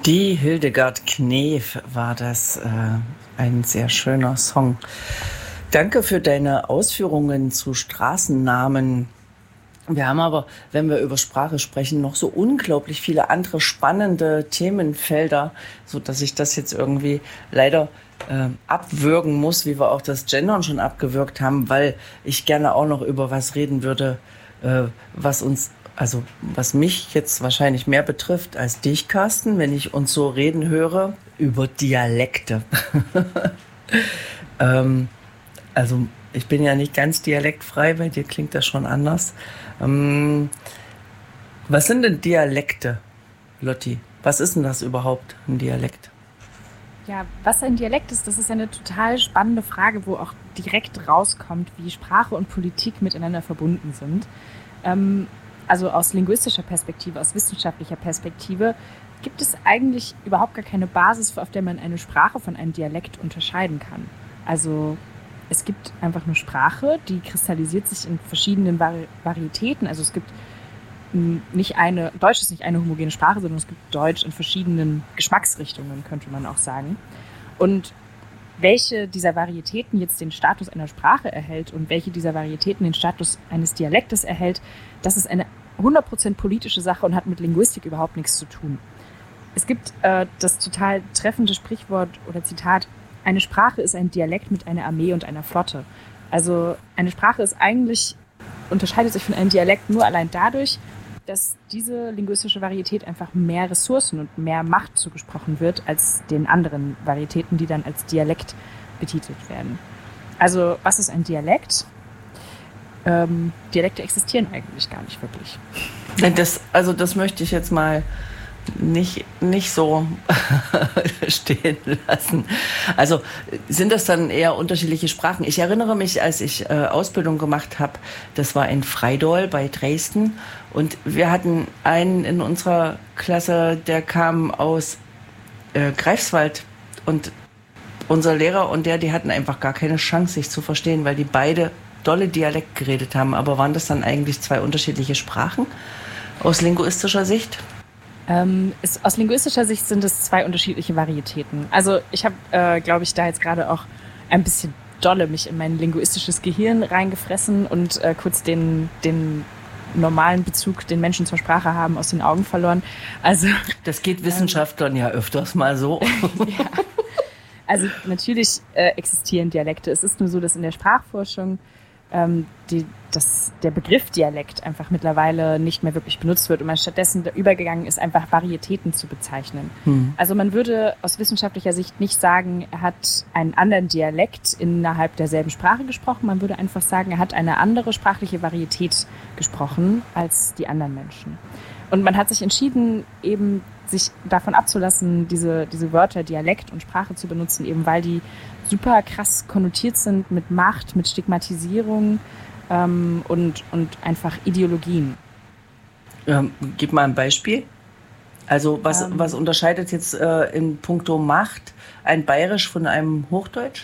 Die Hildegard Knef war das, ein sehr schöner Song. Danke für deine Ausführungen zu Straßennamen. Wir haben aber, wenn wir über Sprache sprechen, noch so unglaublich viele andere spannende Themenfelder, so dass ich das jetzt irgendwie leider abwürgen muss, wie wir auch das Gendern schon abgewürgt haben, weil ich gerne auch noch über was reden würde, was uns, also was mich jetzt wahrscheinlich mehr betrifft als dich, Carsten, wenn ich uns so reden höre, über Dialekte. Also ich bin ja nicht ganz dialektfrei, bei dir klingt das schon anders. Was sind denn Dialekte, Lotti? Was ist denn das überhaupt, ein Dialekt? Ja, was ein Dialekt ist, das ist eine total spannende Frage, wo auch direkt rauskommt, wie Sprache und Politik miteinander verbunden sind. Also aus linguistischer Perspektive, aus wissenschaftlicher Perspektive, gibt es eigentlich überhaupt gar keine Basis, auf der man eine Sprache von einem Dialekt unterscheiden kann. Also es gibt einfach eine Sprache, die kristallisiert sich in verschiedenen Varietäten. Also es gibt Deutsch ist nicht eine homogene Sprache, sondern es gibt Deutsch in verschiedenen Geschmacksrichtungen, könnte man auch sagen. Und welche dieser Varietäten jetzt den Status einer Sprache erhält und welche dieser Varietäten den Status eines Dialektes erhält, das ist eine 100% politische Sache und hat mit Linguistik überhaupt nichts zu tun. Es gibt das total treffende Sprichwort oder Zitat: Eine Sprache ist ein Dialekt mit einer Armee und einer Flotte. Also eine Sprache unterscheidet sich von einem Dialekt nur allein dadurch, dass diese linguistische Varietät einfach mehr Ressourcen und mehr Macht zugesprochen wird als den anderen Varietäten, die dann als Dialekt betitelt werden. Also was ist ein Dialekt? Dialekte existieren eigentlich gar nicht wirklich. Das möchte ich jetzt mal nicht so stehen lassen. Also sind das dann eher unterschiedliche Sprachen? Ich erinnere mich, als ich Ausbildung gemacht habe, das war in Freidol bei Dresden, und wir hatten einen in unserer Klasse, der kam aus Greifswald, und unser Lehrer und die hatten einfach gar keine Chance, sich zu verstehen, weil die beide dolle Dialekt geredet haben. Aber waren das dann eigentlich zwei unterschiedliche Sprachen aus linguistischer Sicht? Aus linguistischer Sicht sind es zwei unterschiedliche Varietäten. Also ich habe, glaube ich, da jetzt gerade auch ein bisschen dolle mich in mein linguistisches Gehirn reingefressen und kurz den normalen Bezug, den Menschen zur Sprache haben, aus den Augen verloren. Also das geht Wissenschaftlern ja öfters mal so. Ja. Also natürlich existieren Dialekte. Es ist nur so, dass in der Sprachforschung der Begriff Dialekt einfach mittlerweile nicht mehr wirklich benutzt wird und man stattdessen übergegangen ist, einfach Varietäten zu bezeichnen. Also man würde aus wissenschaftlicher Sicht nicht sagen, er hat einen anderen Dialekt innerhalb derselben Sprache gesprochen, man würde einfach sagen, er hat eine andere sprachliche Varietät gesprochen als die anderen Menschen. Und man hat sich entschieden, eben sich davon abzulassen, diese Wörter Dialekt und Sprache zu benutzen, eben weil die super krass konnotiert sind mit Macht, mit Stigmatisierung und einfach Ideologien. Gib mal ein Beispiel. Also was unterscheidet jetzt in puncto Macht ein Bayerisch von einem Hochdeutsch?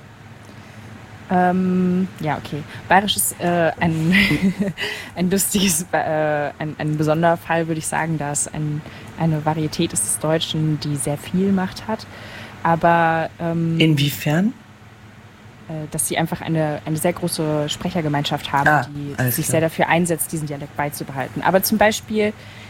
Ja, okay. Bayerisch ist ein lustiges, ein besonderer Fall, würde ich sagen, da es eine Varietät ist des Deutschen, die sehr viel Macht hat. Aber inwiefern? Dass sie einfach eine sehr große Sprechergemeinschaft haben, die sich sehr dafür einsetzt, diesen Dialekt beizubehalten. Aber zum Beispiel